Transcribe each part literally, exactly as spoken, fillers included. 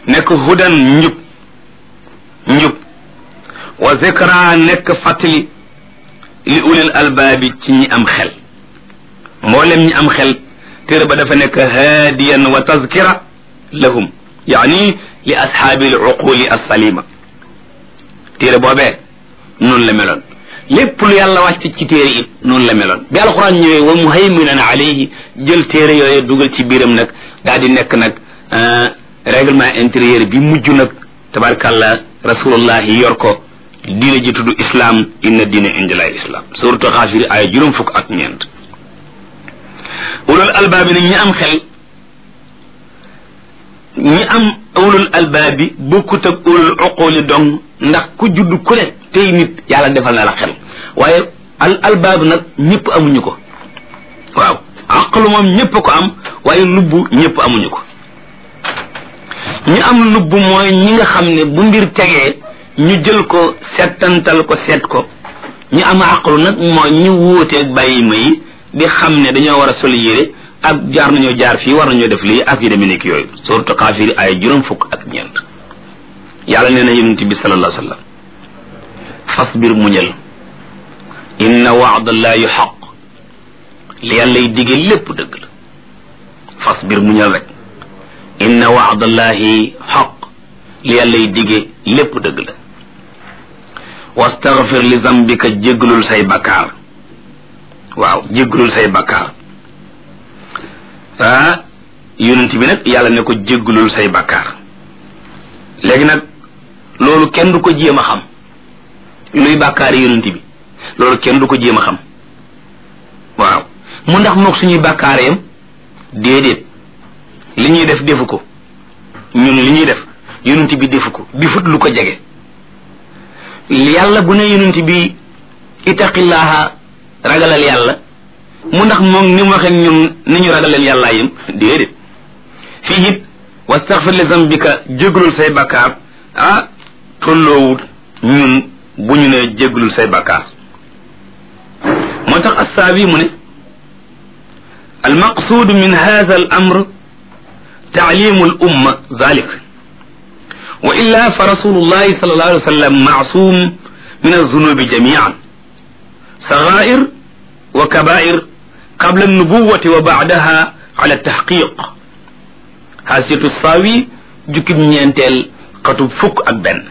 nekk hudan njub njub wa zikra nekk fàttali li ulil albaabi ci ñi am xel mboolem ñi am xel téere ba dafa nekk haadiyan wa tazkira lahum yaani li ashaabi al uquli alsalima téere boobee noonu la meloon lépp lu yàlla wàcc ci téere it noonu la meloon bi alquran ñëwee wa muhayminan alayhi jël téere yooyu dugal ci biiram nag daal di nekk nag règlement intérieur bi mujj nag tabarkàllah rasulullah yor ko diine ji tudd islam inna diine indilay islam suratu xaafiri ay juróom fukk ak ñeent ulul albaabi nag ñi am xel ñi am ulul albaabi bokkut ak ulul uquli dong ndax ku judd ku ne tey nit yàlla defal na la xel waaye al albaab nag ñëpp amuñu ko waaw aqlu moom ñëpp ko am waaye lubbu ñëpp amuñu ko ñi am lubbu mooy ñi nga xam ne bu mbir tegee ñu jël ko settantal ko seet ko ñi am aqlu nag mooy ñu wuuteeg bàyyi ma yi di xam ne dañoo war a sol yére ak jaar nañoo jaar fii war nañoo def lii ak yi demee nekk yooyu surtout xaafiri ay juróom fukk ak ñeent yàlla nee na yonent bi sallallahu alayhi wa sallam fasbir muñal inna waadallahi xaq li yàlla y dige lépp dëgg la fasbir muñal rek inna waadallahi xaq li yàlla y dige lépp dëgg la wastaghfir li zambika jéggalul say bakkaar waaw jéggalul say bakkaar ah yonent bi nag yàlla ne ko jéggalul say bakkaar léegi nag loolu kenn du ko jéem a xam luy bàkkaar yonent bi loolu kenn du ko jéem a xam waaw mu ndax mook suñuy bàkkaar yam déedéet li ñuy def defu ko ñun li ñuy def yonent bi defu ko difut lu ko jege yàlla bu ne yonent bi ittaqillaha ragalal yàlla mu ndax moom ni mu waxee ñun ni ñu ragalal yàllaa yam déedéet fii it wastaghfir li zambika jégalul say bàkkaar ah tolloowut ñun bu ñu ne jégalul say bàkkaar moo tax assaabi mu ne almaqsuudu min hada al amr taalimu al umma zalik wa illa fa rasulullahi sallallahu alayhi wa sallam maasum min alzunubi jamian sagair wa kabair qabla alnubuwati wa baadaha ala tahqiq xaasiyatu saawi jukkib ñeenteel xatub fukk ak benn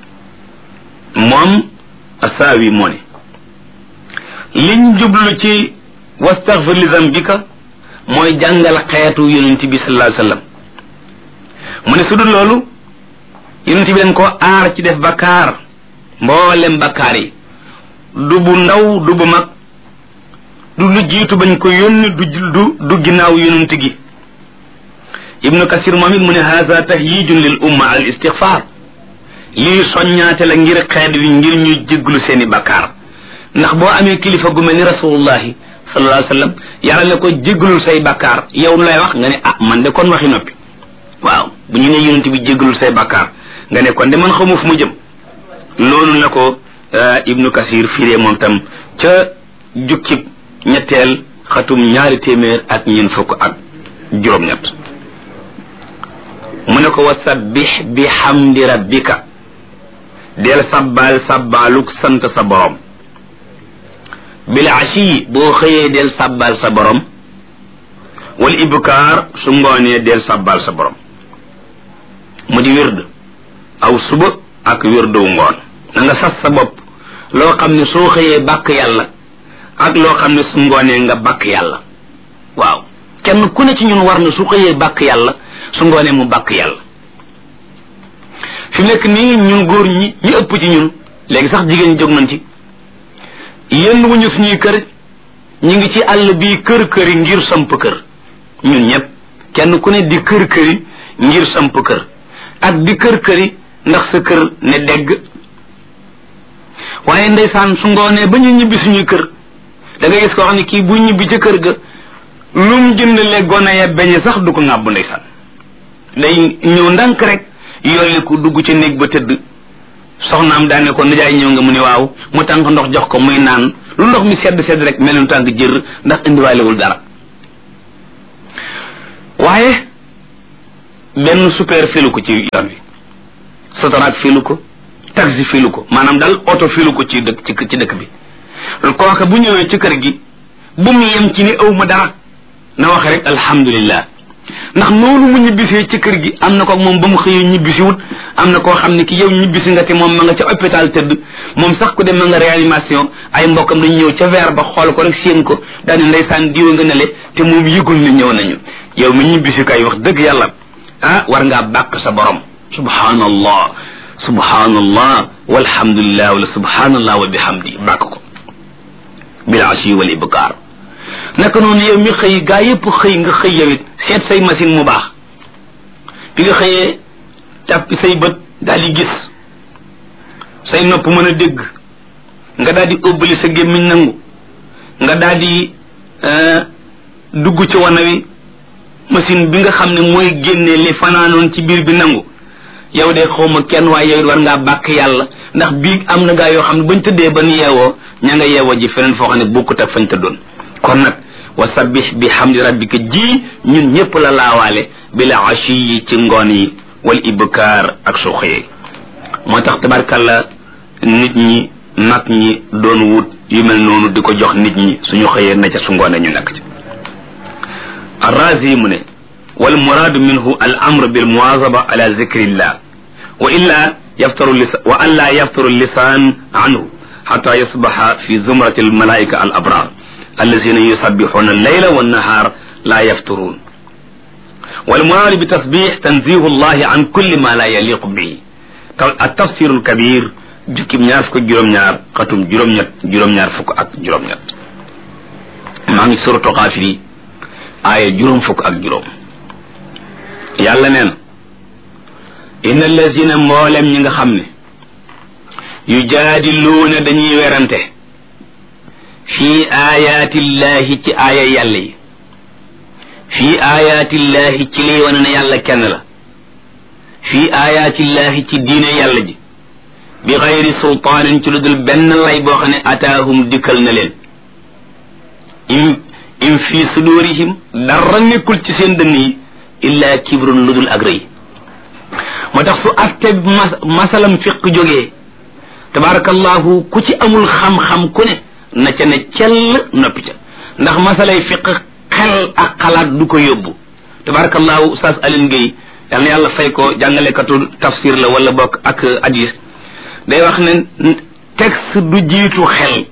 moom asaawi moo ne liñ jublu ci wastaghfir li zambika mooy jàngal xeetu yonent bi sallallahu alayhi wasallam mu ne su dul loolu yonent bi dañ ko aar ci def bakkaar mboolem bakkaar yi du bu ndaw du bu mag du lu jiitu bañ ko yónni du du du ginnaaw yonent gi ibnu kasir moom it mu ne haza tahyijun lil umma al istighfar lii soññaate la ngir xeet wi ngir ñu jégglu seeni bakkaar ndax boo amee kilifa gu mel ni rasulullahi sallallahu alayhi wa sallam yàlla ne ko jéggalul say bakkaar yow lay wax nga ne ah man de kon waxi noppi waaw bu ñu ne yonent bi jéggalul say bakkaar nga ne kon de man xamu fu mu jëm loolu la ko ibnu kasir firee moom tam ca jukkib ñetteel xatum ñaari téeméer ak ñeen fukk ak juróom-ñett mu ne ko wa sabbih bi hamdi rabbika del sabbal sabbaluk sant sa borom bil ashi boo xëyee del sabbal sa borom wal ibkaar su ngoonee del sabbal sa borom mu di wird aw suba ak wirdu ngoon na nga sas sa bopp loo xam ne soo xëyee bàkk yàlla ak loo xam ne su ngoonee nga bàkk yàlla waaw kenn ku ne ci ñun war na su xëyee bàkk yàlla su ngoonee mu bàkk yàlla fi nekk nii ñun góor ñi ñu ëpp ci ñun léegi sax jigéen jóg nañ ci yenn wuñu suñuy kër ñu ngi ci àll bii kër këri ngir samp kër ñun ñëpp kenn ku ne di kër këri ngir samp kër ak di kër këri ndax sa kër ne dégg waaye ndeysaan su ngoonee ba ñu ñibbi suñuy kër da ngay gis koo xam ne kii bu ñibbi ca kër ga lu mu jëndale gone ya beñe sax du ko ŋàbbu ndeysaan day ñëw ndànk rek yolli ko dugg ci néeg ba tëdd soxnaam daane ko nijaay ñëw nga mu ne waaw mu tànk ndox jox ko muy naan lu ndox mi sedd sedd rek mel ni tànk jër ndax indiwaalewul dara waaye benn super filu ko ci yoon wi sotoraak filu ko taxi filu ko maanaam daal oto filu ko ci dëkk ci ci dëkk bi kooka bu ñëwee ci kër gi bu mu yem ci ni aw ma dara na wax rek alhamdulillah ndax noonu mu ñibbisee ci kër gi am na ko moom ba mu xëyee ñibbisi wut am na koo xam ne ki yow ñibbisi nga te moom ma nga ca hôpital tëdd moom sax ku dem ma nga réanimation ay mbokkam dañu ñëw ca weer ba xool ko rek séen ko daal di ndeysaan diwa nga nele te moom yëgul ni ñëw nañu yow mi ñibbisi kay wax dëgg yàlla ah war ngaa bàkk sa borom subhanallah subhanallah walhamdulillah wala subhanallah wa bihamdi bàkk ko bil ashi wal ibkar naka noonu yow mi xëy gaa yëpp xëy nga xëy yow it seet say machine mu baax bi nga xëyee tàppi say bët daal di gis say nopp mën a dégg nga daal di ëbbali sa gémmiñ nangu nga daal di dugg ci wana wi machine bi nga xam ne mooy génne li fanaanoon ci biir bi nangu yow de xawma kenn waaye yow it war ngaa bàkk yàlla ndax bii am na gaa yoo xam ne bañ tëddee ba ñu yeewoo ña nga yeewoo ji feneen foo xam ne bokkut ak fañ tëddoon kon nag wa sabbih bi hamdi rabbika ji ñun ñëpp la laawaale bi la ashi yi ci ngoon yi wal ibkaar ak su xëyee moo tax tabarkalla nit ñi nag ñi doon wut yu mel noonu di ko jox nit ñi suñu xëyee na ca su ngoonee ñu nekk ci arrazi mu ne wal muraadu minhu al amr bil muwazaba ala zikrillah wa illa yaftaru lisan wa an la yaftaru lisan anhu حتى يصبح في زمرة الملائكة الأبرار الذين يسبحون الليل والنهار لا يفترون والمراد بتسبيح تنزيه الله عن كل ما لا يليق به التفسير الكبير جكم نار فك جروم نار قتم جروم نيت جروم نار فك أك جروم نيت ماني سورة غافر آية جروم فك أك جروم يالا نين إن الذين مولم نيغا خامني yujaadiluuna dañuy werante fii ayaatillahi ci aaya yàlla yi fii ayaatillahi ci liy wane ne yàlla kenn la fii ayaatillahi ci diine yàlla ji bi xayri sultaanin ci lu dul benn lay boo xam ne ataahum dikkal na leen in in fii sudurihim dara nekkul ci seen dënn yi illa kibrun lu dul ak rëy moo tax su atte mas masalam fiq jógee tabarakallahu ku ci amul xam-xam ku ne na ca ne cell noppi ca ndax masalay fiq xel ak xalaat du ko yóbbu tabarakallahu Oustaz Alioune Gueye yal na yàlla fay ko jàngalekatu tafsir la wala bokk ak hadis day wax ne texte du jiitu xel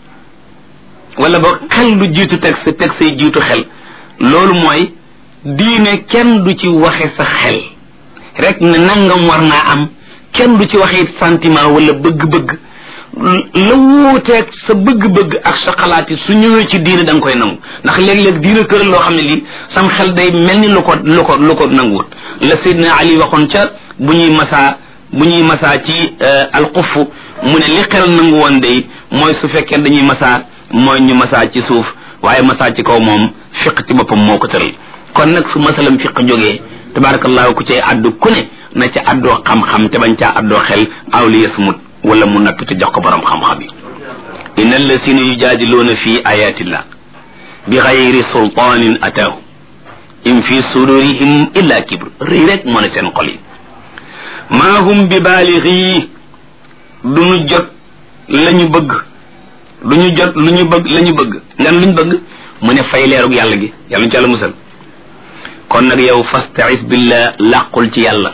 wala bokk xel du jiitu texte texte yi jiitu xel loolu mooy diine kenn du ci waxe sa xel rek ne nangam war naa am kenn du ci waxee sentiment wala bëgg-bëgg la wuuteeg sa bëgg-bëgg ak sa xalaat yi su ñëwee ci diine da nga koy nangu ndax léeg-léeg diine kër loo xam ne lii sam xel day mel ni lu ko lu ko lu ko nanguwut la Seydina Ali waxoon ca bu ñuy masaa bu ñuy masaa ci alxuff mu ne li xel nangu woon day mooy su fekkee dañuy masaa mooy ñu masaa ci suuf waaye masaa ci kaw moom fiq ci boppam moo ko tëral kon nag su masalam fiq jógee tabarakallahu ku cay addu ku ne na ca addoo xam-xam te bañ caa addoo xel aw li yasmut wala mu napp te jox ko borom xam-xam yi inna allasina yujaadiluuna fi ayatillah bi xayri sultaanin ataahu in fi sudurihim illa kibr rëy rek moo ne seen xol yi maa hum bi baalixi duñu jot la ñu bëgg duñu jot lu ñu bëgg la ñu bëgg ngan luñ bëgg mu ne fay leerug yàlla gi yàlla ñu ci yàlla musal kon nag yow fastais billah làqul ci yàlla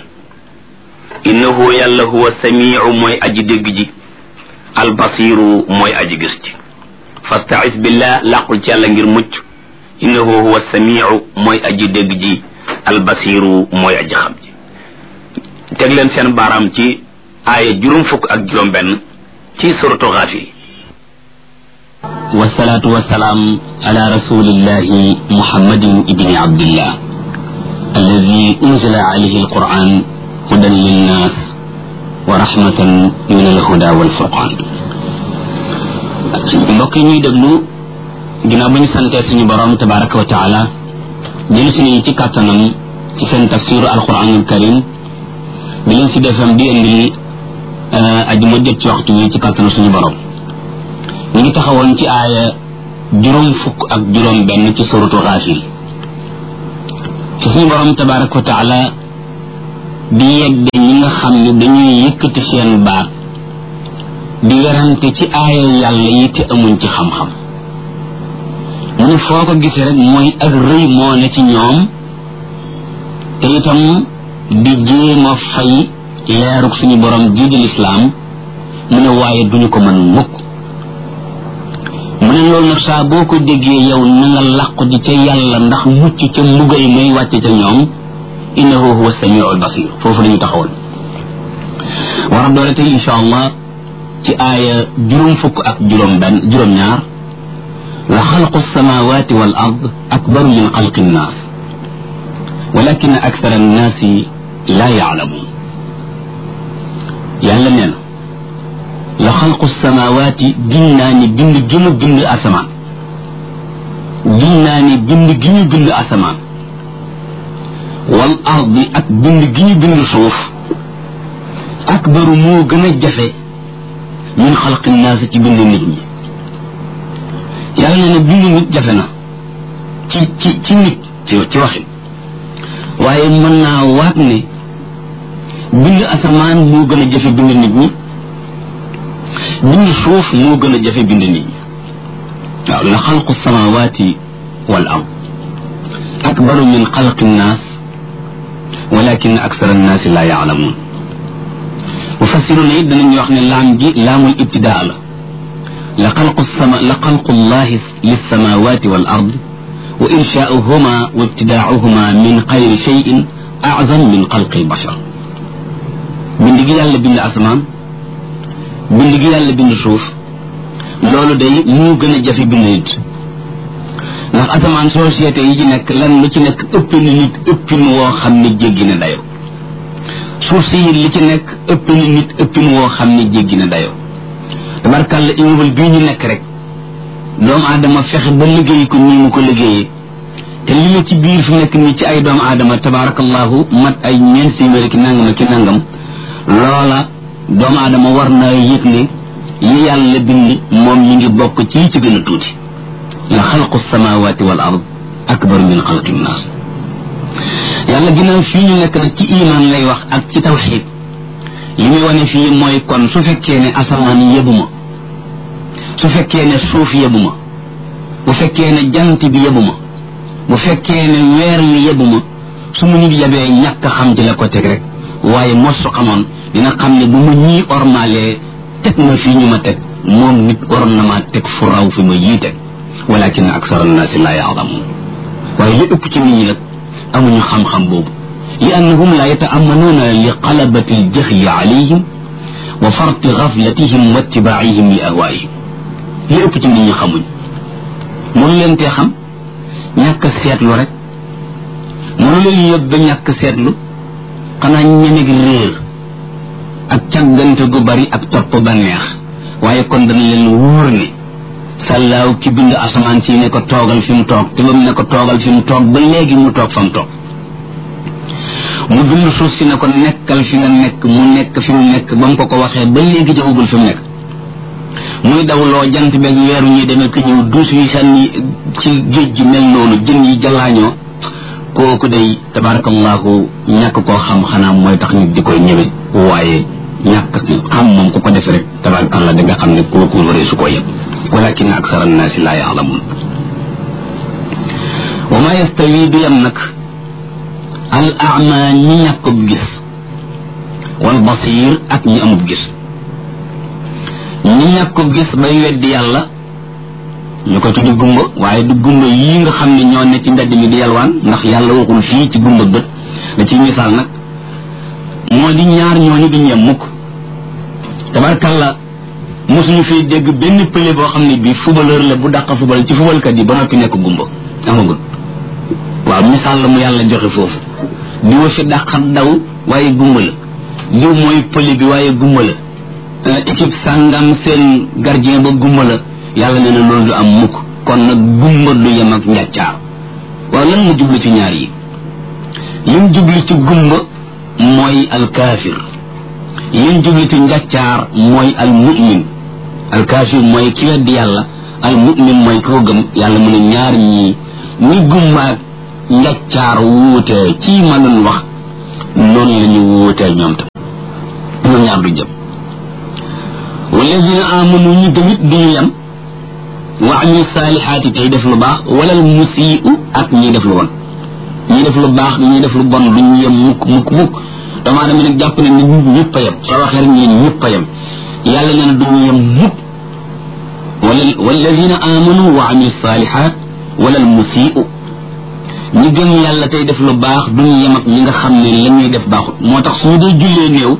innahu yàlla huwa samiu mooy aji dégg ji albasiru mooy aji gis ci fastais billah làqul ci yàlla ngir mucc innahu huwa samiu mooy aji dégg ji albasiru mooy aji xam ji teg leen seen baaraam ci aaya juróom fukk ak juróom benn ci suratu Gaafir wasalaatu wasalaam ala rasulillahi muhammadin ibni abdillah alladi unzila alayhi alquran hudan linnas wa rahmatan min alhuda walfurqan mbokk yi ñuy déglu ginnaaw ba ñu santee suñu borom tabaraka wa taala jël suñu ci kàttanam ci seen tafsiru alquranul karim bi leen si defam di indi aji ma jot ci waxtu wi ci kàttanu suñu borom ñu ngi taxawoon ci aaya juróom fukk ak juróom benn ci suratu Gaafir ci suñu borom tabaraka wa taala di yegg ñi nga xam ne dañuy yëkkati seen baat di werante ci aaya yàlla yi te amuñ ci xam-xam mu ne foo ko gisee rek mooy ak rëy moo ne ci ñoom te itam di jéem a fay leerug suñu borom jii di lislaam mu ne waaye duñu ko mën mukk mu ne loolu nag saa boo ko déggee yow na nga làqu di ca yàlla ndax mucc ca mbugal muy wàcc ca ñoom innahu huwa samiul basir foofu lañu taxawoon war a doole tey insha allah ci aaya juróom fukk ak juróom benn juróom ñaar la xalqu samawati wal ard akbaru min xalqi nnaas walakin akthara annaasi la yaalamuun yàlla nee na la xalqu samawati gin naa ni bind gi mu bind asamaan gin naa ni bind gi ñu bind asamaan wal ardi ak bind gi ñu bind suuf akbaru moo gën a jafe min xalqi naas ci bind nit ñi yàlla nee na bind nit jafe na ci ci ci nit ci ci waxin waaye mën naa waat ne bind asamaan moo gën a jafe bind nit ñi bind suuf moo gën a jafe bind nit ñi waaw la xalqu samawati wal ard akbaru min xalqi nnaas walakin aksara annaasi la yaalamuun mufassiruna it danañu wax ne laam gi laamul ibtidaa la la xalqu sama la xalqu llahi lissamawati wal ard wa inshaauhuma wa ibtidaauhuma min xayri cheyin azam min xalqi albashar bind gi yàlla bind asamaan bind gi yàlla bind suuf loolu day moo gën a jafe bind nit ndax asamaan société yi ci nekk lan lu ci nekk ëpp na nit ëppin woo xam ne jéggi na dayo suuf si li ci nekk ëpp na nit ëppin woo xam ne jéggi na dayo tabarkàlla immeuble bii ñu nekk rek doomu aadama fexe ba liggéey ko nii mu ko liggéeyee te li ñu ci biir fi nekk nii ci ay doomu aadama tabarakallahu mat ay ñeent téeméer ki nangam ki nangam loola doomu aadama war naa yëg ne li yàlla bind moom mi ngi bokk ci ci gën a tuuti la xalqu samawati wal ard akbar min xalqi nnaas yàlla ginnaaw fii ñu nekk nag ci iman lay wax ak ci tawxid li muy wane fii mooy kon su fekkee ne asamaan yëbu ma su fekkee ne suuf yëbu ma bu fekkee ne jant bi yëbu ma bu fekkee ne weer wi yëbu ma su mu nit yebee ñàkk xam ci la ko teg rek waaye mos su xamoon dina xam ne bu ma ñii ormalee teg ma fii ñu ma teg moom nit waroon na maa teg fu raw fi ma yii teg walakin aksara annaasi laa yaalamuun waaye li ëpp ci nit ñi nag amuñu xam-xam boobu li annahum laa yataamanuuna li qalabati aljaxli alayhim wa farti gaflatihim wa ittibaacihim li ahwaayihim li ëpp ci nit ñi xamuñ mënu leen tee xam ñàkk seetlu rek mënu leen yóbbe ñàkk seetlu xanaa ñemeg réer ak càggante gu bari ak topp ba neex waaye kon dana leen wóor ne sàllaaw ki bind asamaan si ne ko toogal fi mu toog te ba mu ne ko toogal fi mu toog ba léegi mu toog fa mu toog mu bind suuf si ne ko nekkal fi nga nekk mu nekk fi mu nekk ba mu ko ko waxee ba léegi joxagul fi mu nekk muy dawloo jant beeg weeru ñuy demee ko ñëw duus yi sànni ci géej gi mel noonu jën yi jalaañoo kooku day tabarakallahu ñàkk koo xam xanaa mooy tax nit di koy ñëwe waaye ñàkk xam moom ku ko def rek tabarakallah da nga xam ne kooku waree su ko yëpp walakin aksara annaasi laa yaalamuun wa ma yastawi du yam nag al ama ñi ñàkkub gis wal basir ak ñi amub gis ñi ñàkkub gis bay weddi yàlla ñu ko tuddi gumba waaye du gumba yii nga xam ne ñoo ne ci mbedd mi di yalwaan ndax yàlla waxul fii ci gumba bët da ciy misaal nag moo di ñaar ñooñu duñ yem mukk tabarkalla mosuñu fi dégg benn pële boo xam ne bii footballeur la bu dàq football ci footballkat yi ba noppi nekk gumba amagul waaw misaal la mu yàlla joxe foofu diwa fi dàq daw waaye gumba la diw mooy pële bi waaye gumba la équipe sàngam seen gardien ba gumba la yàlla nee na loolu du am mukk kon nag gumba du yem ak njàccaar waaw lan mu jublu ci ñaar yi lim jublu ci gumba mooy alkaafir lim jublu ci njàccaar mooy almu'min alkaafir mooy ki weddi yàlla almu'min mooy koo gëm yàlla mu ne ñaar ñii ni gumba ak njàccaar wuute ci ma doon wax noonu la ñu wóotee ñoom tam ñoom ñaar du jëm walladina amanu ñu gëmit duñu yem wa amilu saalihaati tey def lu baax wala al musii'u ak ñiy def lu bon ñi def lu baax ñi def lu bon duñu yem mukk mukk mukk dama dama nag jàpp ne nit ñëpp a yem soo waxee rek ñeen ñëpp a yem yàlla nee na duñu yem mukk wala walladina amanu wa amilu saalihaat wala al musii'u ñi gëm yàlla tey def lu baax duñu yem ak ñi nga xam ne la ñuy def baaxut moo tax suñu dee jullee néew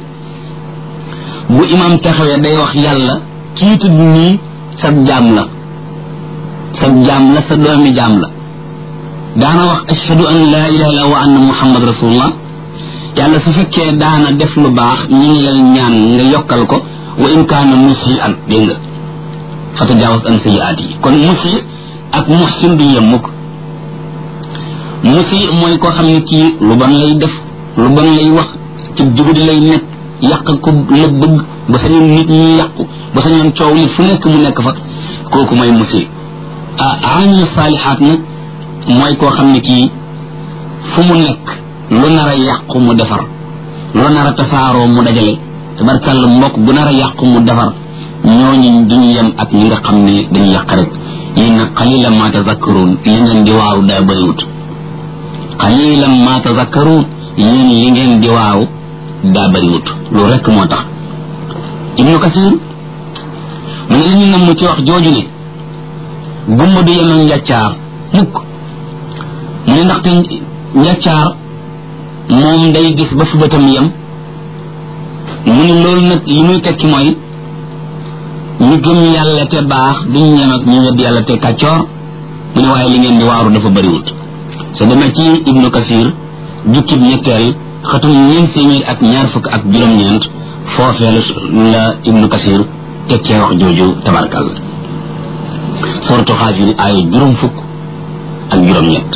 bu imam taxawee day wax yàlla kii tudd nii sab jaam la sab jaam la sa doomi jaam la daana wax ashhadu an laa ilaha illa wa anna muhammad rasulullah yàlla su fekkee daana def lu baax ñu ngi lay ñaan nga yokkal ko wa in kaana musii'an dégg nga fa tajaawaz an sayyi'aati yi kon musii ak muhsin du yem mukk musii mooy koo xam ne kii lu bon lay def lu bon lay wax ci jugudi lay nekk yàq ko la bëgg ba sañoon nit ñi yàqu ba sañoon coow li fu nekk mu nekk fa kooku mooy musii ah aamilu saalihaat nag mooy koo xam ne kii fu mu nekk lu nar a yàqu mu defar lu nar a tasaaroo mu dajale tabarkàlla mbokk bu nar a yàqu mu defar ñooñu duñu yem ak ñi nga xam ne dañu yàq rek yéen nag qalilan ma tazakkaruun li ngeen di waaw daa bëriwut qalilan ma tazakkaruun yéen li ngeen di waaw daa bëriwut loolu rek moo tax ibnu kasir mu ne li ñu nam ci wax jooju ne gumba du yem ak njàccaar mukk mu ne ndaxte njàccaar moom day gis ba fu bëtam yem mu ne loolu nag li muy tekki mooy ñu gëm yàlla te baax duñu ñem ak ñu wedd yàlla te kàccoor mu ne waaye li ngeen di waaru dafa bëriwut sa demee ci ibnu kasir jukkib ñetteel xatum ñeent téeméer ak ñaar fukk ak juróom-ñeent foofee la ibnu kasir tekkee wax jooju tabarkàlla suratu xaafir ay juróom fukk ak juróom-ñett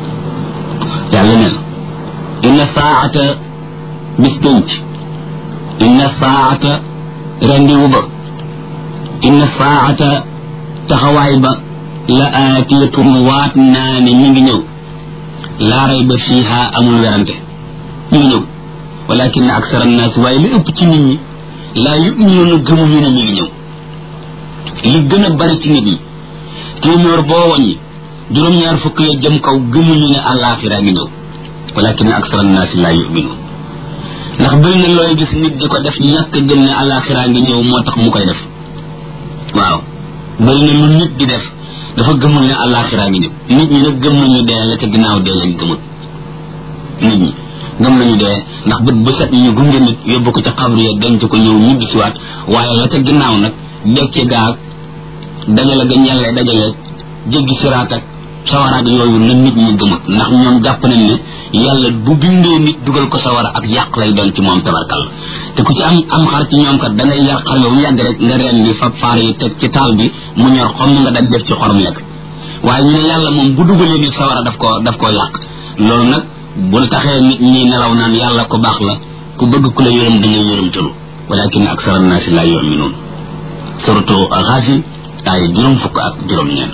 yàlla ne inna saata bis penc inna saata rendiwu ba inna saata taxawaay ba la aatiyatun waat naa ne mi ngi ñëw laa rayba fiiha amul werante mi ngi ñëw walakin aksara annaas waaye li ëpp ci nit ñi laa yuminuuna gëmuñu ne mi ngi ñëw li gën a bari ci nit ñi téeméer boo wàññi juróom-ñaar fukk ya jëm kaw gëmuñu ne àllaaxira ngi ñëw walakin aksara annaas laa yuminuun ndax bëri na looy gis nit di ko def ñàkk gëm ne àllaaxira ngi ñëw moo tax mu koy def waaw bëri na lu nit di def dafa gëmul ne àllaaxira ngi ñëw nit ñi nag gëm nañu dee la te ginnaaw dee lañ gëmul nit ñi gëm nañu dee ndax bët bu set ñu gunge nit yóbbu ko ca xabru ya denc ko ñëw ñibbi siwaat waaye la te ginnaaw nag dekki gaag dajale ga ñelle dajale jéggi siraat ak sawaraat yooyu na nit ñi gëmut ndax ñoom jàpp nañ ne yàlla bu bindee nit dugal ko sawara ak yàq lay doon ci moom tabarkal te ku ci am am xar ci ñoom kat da ngay yar xar yow yàgg rek nga reen li fab faar yi teg ci taal bi mu ñor xom nga daj def ci xorom lekk waaye ñu ne yàlla moom bu dugalee nit sawara daf koo daf koo yàq loolu nag bul taxee nit ñi nelaw naan yàlla ko baax la ku bëgg ku la yërëm da ngay yërëm tulu walakin aksara annaasi laa yuminuun surtout Ghaafir ay juróom fukk ak juróom-ñeent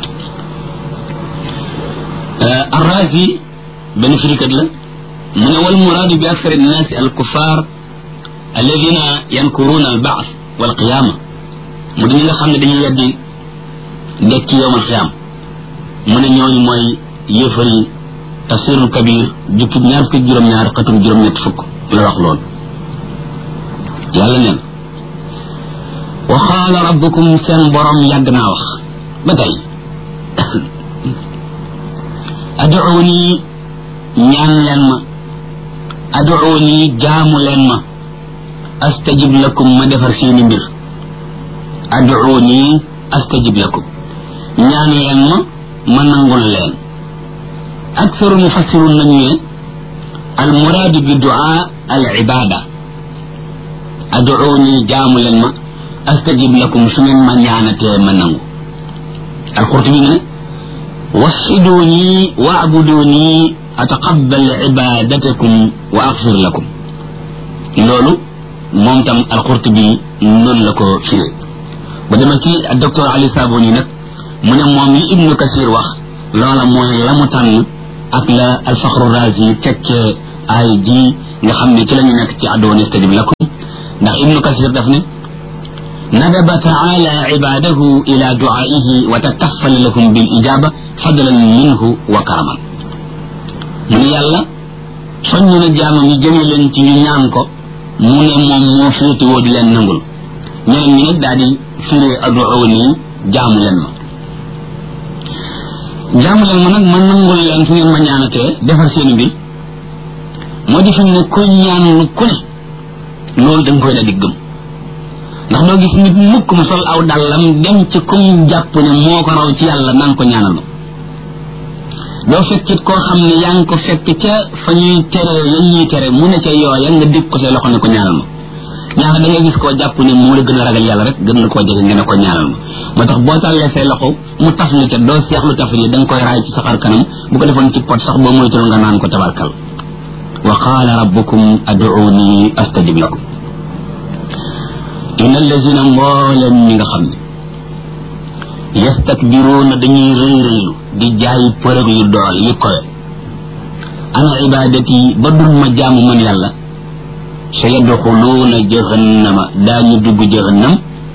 Ar-Raazi benn firikat la mu ne wal muraadu bi aksari annaasi al kuffar alladina yankuruuna al baas wal qiyaama mu di ñi nga xam ne dañuy weddi dekk ci yowmal qiyaam mu ne ñooñu mooy yéefar yi tafsirul kabir jukkib ñaar fukk juróom-ñaar xatum juróom-ñett fukk la wax lool yàlla neen wa qaala rabbukum seen borom yàgg naa wax ba tey ad'uuni ñaan leen ma ad'uuni jaamu leen ma astajib lakum ma defar seeni mbir ad'uuni astajib lakum ñaan leen ma ma nangul leen aksaru mufassirun nañu ne al muraadu bi du'a al ibada ad'uuni jaamu leen ma astajib lakum su ngeen ma ñaanatee ma nangu al-Qurtubi ne wahiduni wa'buduni ataqabbal ibadatakum wa aghfir lakum loolu moom tam al-Qurtubi noonu la ko firee ba dama ci docteur Ali Saboni nag mu ne moom li Ibnu Kasir wax loola mooy la mu tànn ak la al-Fakhru Razi tekkee ay ji nga xam ne ci la ñu nekk ci ad'u astajib lakum ndax ibnu kasir daf ne ندب تعالى عباده إلى دعائه وتكفل لهم بالإجابة فضلا منه وكرما من يلا سننا جامع جميلا تنيانكو من مم فوت ودل النمل من من دادي في أدعوني جامع لنا جامع لنا من نقول لأن في من يانته دفع سينبي مودي في كل يان كل نول دنكو لا ديغم ndax doo gis nit mukk mu sol aw dàllam dem ci kum jàpp ne moo ko raw ci yàlla naan ko ñaanal ma doo fekkit koo xam ne yaa ngi ko fekk ca fa ñuy tere yan ñuy tere mu ne ca yooya nga dig ko say loxo ne ko ñaanal ma ñaar da ngay gis koo jàpp ne moo la gën a ragal yàlla rek gën na koo jege nga ne ko ñaanal ma moo tax boo tàllee say loxo mu taf li ca doo seexlu taf yi da nga koy raay ci sa xar kanam bu ko defoon ci pot sax boo moytul nga naan ko tabarkal wa qaala rabbukum ad'uuni astajib lakum إن الذين مولن من خمن يستكبرون دني ريريلو دي جاي پرغ يو دول يكوي أنا عبادتي بدر مجام من يلا سيدخلون جهنم داني دوغ جهنم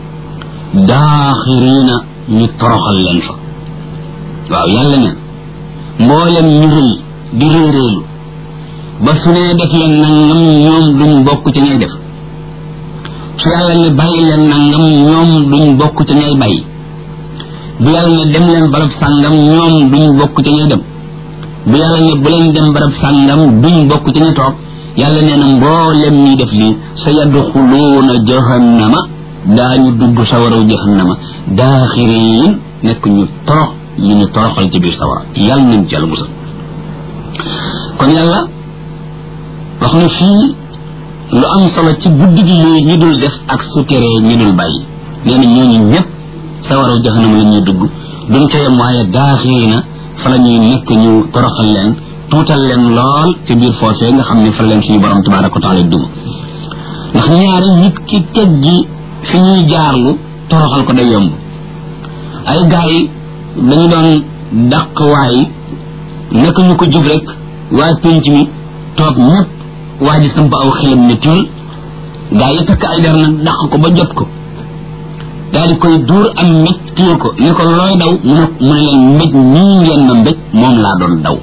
داخرين نطرح اللنفة واو يلا نين مولن يري دي ريريلو بسنة دف لننم يوم دون بوكو تنين دف su yàlla ne bàyyi leen nangam ñoom duñ bokk ci ñay bàyyi bu yàlla ne dem leen barab sàngam ñoom duñ bokk ci ñay dem bu yàlla ne bu leen dem barab sàngam duñ bokk ci ñay toog yàlla nee na mboolem ñi def lii sa yadxuluuna jahannama daañu dugg sawaraw jahannama daaxiriin nekk ñu torox ñu ñu toroxal ci biir sawara yàlla nañ ci yàlla musal kon yàlla wax na fii lu am solo ci guddi gi yooyu ñi dul def ak su teree ñi dul bàyyi nee na ñooñu ñëpp sawaraw jahannam la ñuy dugg duñ ca yem waaye daaxirina fa la ñuy nekk ñu toroxal leen tuutal leen lool ci biir foofee nga xam ne fa leen suñu borom tabaraka wa taala dugg ndax ñaari nit ki teggi fi ñuy jaarlu toroxal ko day yomb ay gaa yi dañu doon dàq waay naka ñu ko jub rek waa pénc mi toog ñëpp waa ji samp aw xelam ne tiil gaa yi takk ay der nag dàq ko ba jot ko daal di koy duur am mbéj téye ko ne ko looy daw mu ne mu ne leen mbéj mii ngeen ma mbéj moom laa doon daw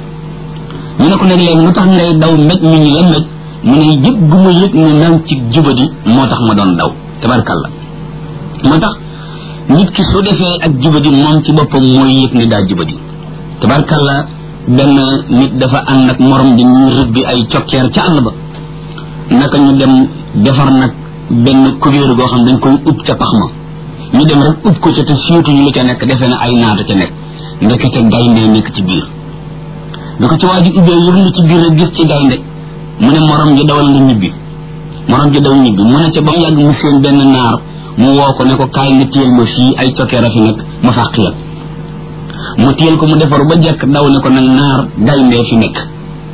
ñu ne ko nag léegi lu tax ngay daw mbéj mi ñu la mbéj mu ne yëg gu ma yëg ne nang ci jubadi moo tax ma doon daw tabarkalla moo tax nit ki su defee ak jubadi moom ci boppam mooy yëg ne daa jubadi tabarkalla benn nit dafa ànd ak morom di ñu rëbbi ay cokkeer ca àll ba naka ñu dem defar nag benn kubéeru goo xam dañ koy ub ca pax ma ñu dem rek ub ko ca te siiwtuñu lu ca nekk defee na ay naata ca nekk ndekete gaynde nekk ci biir bi ko ci waa ji ubbee yërlu ci biir rek gis ci gaynde mu ne morom ji dawal nga ñibbi morom ji daw ñibbi mu ne ca ba mu yàgg mu seen benn naar mu woo ko ne ko kaay nga téyel ma fii ay cokkeer a fi nekk ma fàq la mu téyel ko mu defaru ba jekk daw ne ko nag naar gayndee fi nekk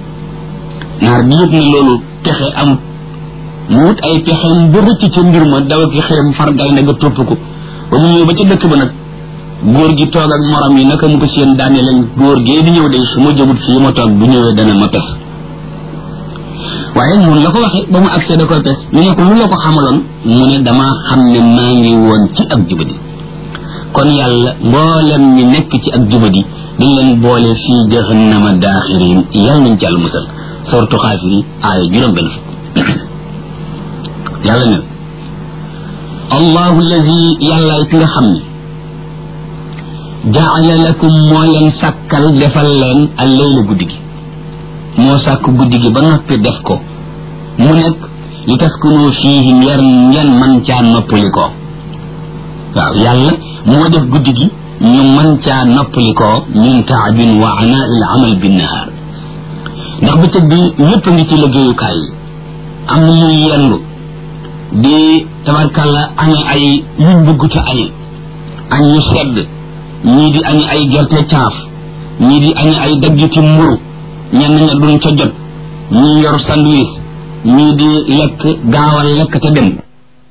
naar bi yëpp ne loolu pexe am mu wut ay pexeem ba rëcc ca mbir ma daw ki xeem far gaynde ga topp ko ba mu ñëw ba ca dëkk ba nag góor gi toog ak morom yi naka mu ko seen daane lañ góor gee di ñëw de su ma jógut fii ma toog bu ñëwee dana ma pes waaye noonu la ko waxee ba mu accès da koy pes ñu ne ko lu la ko xamaloon mu ne damaa xam ne maa ngi woon ci ak jubadi kon yàlla mboolem ñi nekk ci ak jubadi dañ leen boole fii jahannama daaxirin yàlla nañ ci yàlla musal sortu xaafiri aaya juróom benn fukk yàlla ne allahu allazi yàlla ki nga xam ne jaala lakum moo leen sàkkal defal leen al layla guddi gi moo sàkk guddi gi ba noppi def ko mu nekk li taskunu fiihi ngeen ngeen man caa noppali ko waaw yàlla moo def guddi gi ñu man caa noppali ko min taabin wa anaa il amal binnahaar ndax bëccëg bi ñëpp ngi ci liggéeyukaay yi am na ñuy yendu di tabarkalla añe ay yuñ bëgg ca añe añ ñu sedd ñii di añe ay gerte caaf ñii di añe ay daggiti mburu ñenn ña duñ ca jot ñii yor sandwich ñii di lekk gaawal lekk te dem